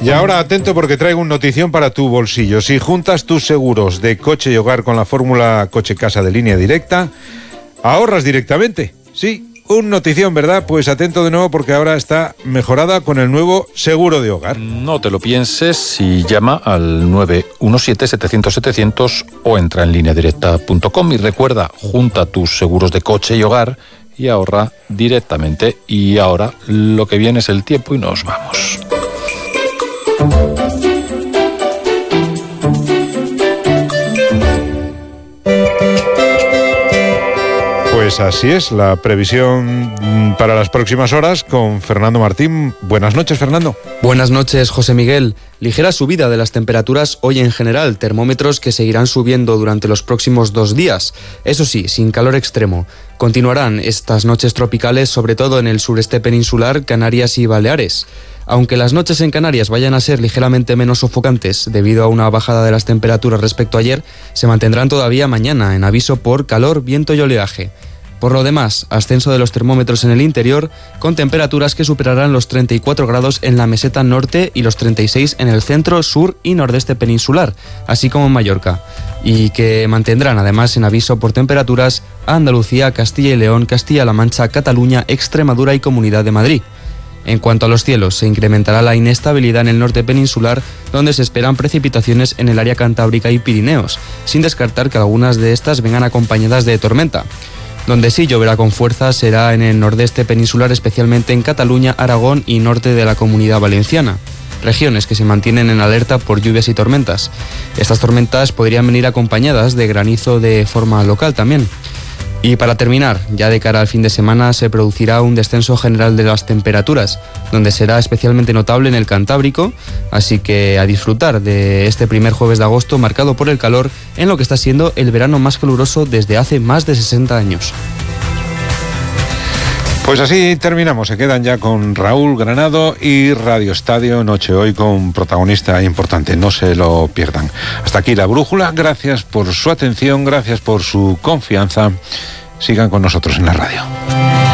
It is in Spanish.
Y ahora atento porque traigo una notición para tu bolsillo. Si juntas tus seguros de coche y hogar con la fórmula coche-casa de Línea Directa, ahorras directamente. Sí, un notición, ¿verdad? Pues atento de nuevo porque ahora está mejorada con el nuevo seguro de hogar. No te lo pienses y llama al 917-700-700 o entra en lineadirecta.com y recuerda, junta tus seguros de coche y hogar y ahorra directamente. Y ahora lo que viene es el tiempo y nos vamos. Pues así es, la previsión para las próximas horas con Fernando Martín. Buenas noches, Fernando. Buenas noches, José Miguel. Ligera subida de las temperaturas hoy en general, termómetros que seguirán subiendo durante los próximos 2 días. Eso sí, sin calor extremo. Continuarán estas noches tropicales, sobre todo en el sureste peninsular, Canarias y Baleares. Aunque las noches en Canarias vayan a ser ligeramente menos sofocantes debido a una bajada de las temperaturas respecto a ayer, se mantendrán todavía mañana en aviso por calor, viento y oleaje. Por lo demás, ascenso de los termómetros en el interior, con temperaturas que superarán los 34 grados en la meseta norte y los 36 en el centro, sur y nordeste peninsular, así como en Mallorca, y que mantendrán además en aviso por temperaturas a Andalucía, Castilla y León, Castilla-La Mancha, Cataluña, Extremadura y Comunidad de Madrid. En cuanto a los cielos, se incrementará la inestabilidad en el norte peninsular, donde se esperan precipitaciones en el área cantábrica y Pirineos, sin descartar que algunas de estas vengan acompañadas de tormenta. Donde sí lloverá con fuerza será en el nordeste peninsular, especialmente en Cataluña, Aragón y norte de la Comunidad Valenciana, regiones que se mantienen en alerta por lluvias y tormentas. Estas tormentas podrían venir acompañadas de granizo de forma local también. Y para terminar, ya de cara al fin de semana se producirá un descenso general de las temperaturas, donde será especialmente notable en el Cantábrico, así que a disfrutar de este primer jueves de agosto marcado por el calor en lo que está siendo el verano más caluroso desde hace más de 60 años. Pues así terminamos, se quedan ya con Raúl Granado y Radio Estadio Noche Hoy con protagonista importante, no se lo pierdan. Hasta aquí La Brújula, gracias por su atención, gracias por su confianza, sigan con nosotros en la radio.